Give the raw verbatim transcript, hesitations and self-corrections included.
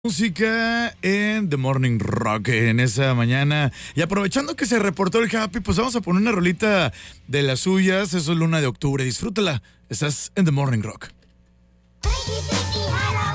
Música en The Morning Rock en esa mañana. Y aprovechando que se reportó el Happy, pues vamos a poner una rolita de las suyas. Eso es Luna de Octubre. Disfrútala. Estás en The Morning Rock. Freaky, freaky, hello.